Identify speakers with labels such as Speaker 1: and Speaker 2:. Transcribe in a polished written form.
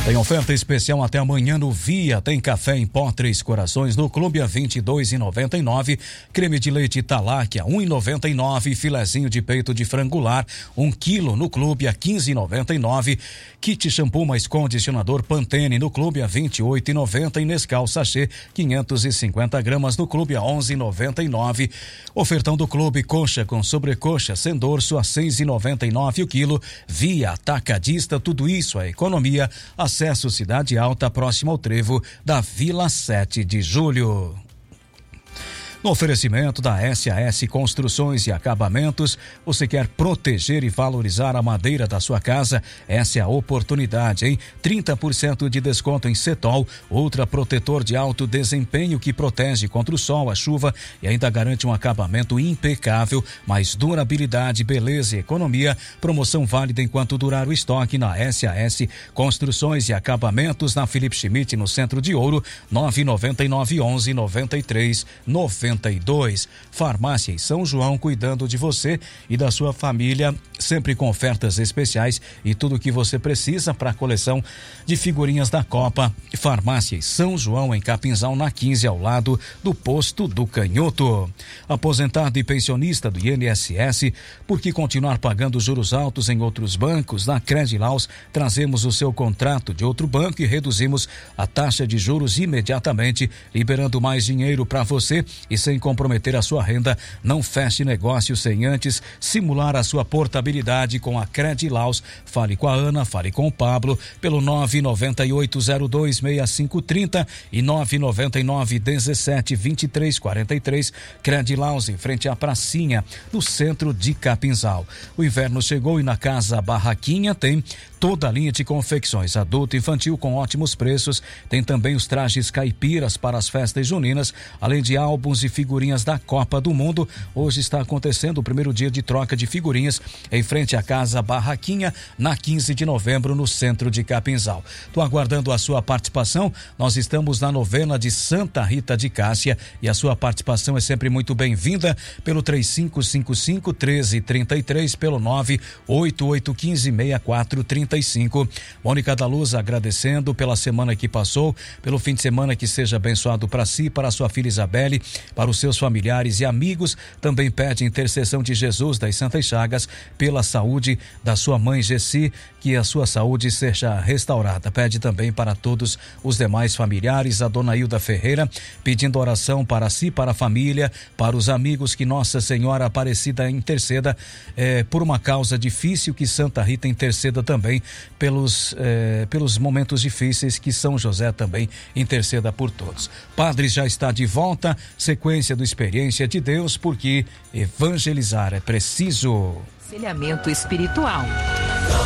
Speaker 1: Tem oferta especial até amanhã no Via. Tem café em pó 3 corações no Clube a R$ 22,99. Creme de leite Talac a R$ 1,99. Filezinho de peito de frangular 1 quilo no Clube a R$ 15,99. Kit shampoo mais condicionador Pantene no Clube a R$ 28,90. E Nescau sachê 550 gramas no Clube a R$ 11,99. Ofertão do Clube coxa com sobrecoxa sem dorso a R$ 6,99 o quilo. Via Atacadista, tudo isso é economia. Acesso Cidade Alta, próximo ao trevo da Vila 7 de Julho. No oferecimento da SAS Construções e Acabamentos, você quer proteger e valorizar a madeira da sua casa? Essa é a oportunidade, hein? 30% de desconto em Setol, ultra protetor de alto desempenho que protege contra o sol, a chuva e ainda garante um acabamento impecável, mais durabilidade, beleza e economia. Promoção válida enquanto durar o estoque na SAS Construções e Acabamentos, na Felipe Schmidt, no Centro de Ouro, 999 11 93 92. Farmácia em São João, cuidando de você e da sua família, sempre com ofertas especiais e tudo o que você precisa para a coleção de figurinhas da Copa. Farmácia em São João, em Capinzal, na 15, ao lado do Posto do Canhoto. Aposentado e pensionista do INSS, por que continuar pagando juros altos em outros bancos? Na Credilaus, trazemos o seu contrato de outro banco e reduzimos a taxa de juros imediatamente, liberando mais dinheiro para você e sem comprometer a sua renda. Não feche negócio sem antes simular a sua portabilidade com a Credilaus. Fale com a Ana, fale com o Pablo pelo 998026530 e 999172343. Credilaus, em frente à pracinha, no centro de Capinzal. O inverno chegou e na Casa Barraquinha tem toda a linha de confecções adulto e infantil com ótimos preços. Tem também os trajes caipiras para as festas juninas, além de álbuns e figurinhas da Copa do Mundo. Hoje está acontecendo o primeiro dia de troca de figurinhas em frente à Casa Barraquinha, na 15 de novembro, no centro de Capinzal. Estou aguardando a sua participação. Nós estamos na novena de Santa Rita de Cássia e a sua participação é sempre muito bem-vinda pelo 3555-1333, pelo 98815-6435. Mônica da Luz agradecendo pela semana que passou, pelo fim de semana que seja abençoado para si, para a sua filha Isabelle, para os seus familiares e amigos. Também pede intercessão de Jesus das Santas Chagas pela saúde da sua mãe Gessi, que a sua saúde seja restaurada. Pede também para todos os demais familiares, a dona Hilda Ferreira, pedindo oração para si, para a família, para os amigos, que Nossa Senhora Aparecida interceda por uma causa difícil, que Santa Rita interceda também pelos momentos difíceis, que São José também interceda por todos. Padre já está de volta, sequência do Experiência de Deus, porque evangelizar é preciso.
Speaker 2: Aconselhamento espiritual.